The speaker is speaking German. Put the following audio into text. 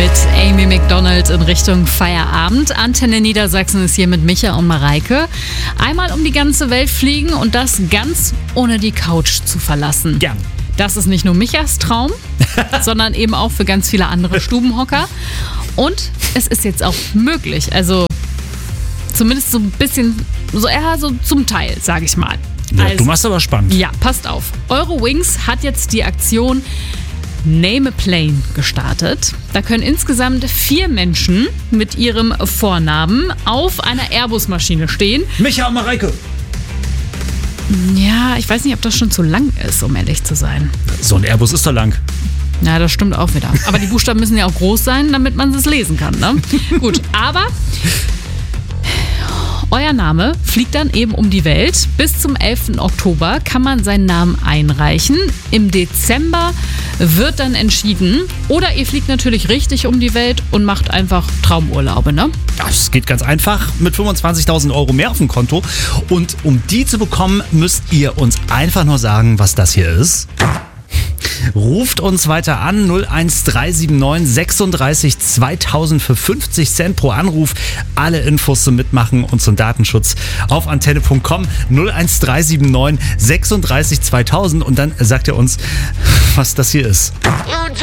mit Amy Macdonald in Richtung Feierabend. Antenne Niedersachsen ist hier mit Micha und Mareike. Einmal um die ganze Welt fliegen und das ganz ohne die Couch zu verlassen. Gern. Das ist nicht nur Michas Traum, sondern eben auch für ganz viele andere Stubenhocker. Und es ist jetzt auch möglich. Also zumindest so ein bisschen, so eher so zum Teil, sage ich mal. Ja, Also, du machst aber spannend. ja, passt auf. Eurowings hat jetzt die Aktion Name a Plane gestartet. Da können insgesamt 4 Menschen mit ihrem Vornamen auf einer Airbus-Maschine stehen. Micha und Mareike. Ja, ich weiß nicht, ob das schon zu lang ist, um ehrlich zu sein. So ein Airbus ist doch lang. Ja, das stimmt auch wieder. Aber die Buchstaben müssen ja auch groß sein, damit man es lesen kann, ne? Gut, aber euer Name fliegt dann eben um die Welt. Bis zum 11. Oktober kann man seinen Namen einreichen. Im Dezember wird dann entschieden. Oder ihr fliegt natürlich richtig um die Welt und macht einfach Traumurlaube, ne? Das geht ganz einfach mit 25.000 Euro mehr auf dem Konto. Und um die zu bekommen, müsst ihr uns einfach nur sagen, was das hier ist. Ruft uns weiter an, 01379 36 2000 für 50 Cent pro Anruf. Alle Infos zum Mitmachen und zum Datenschutz auf antenne.com, 01379 36 2000 und dann sagt ihr uns, was das hier ist.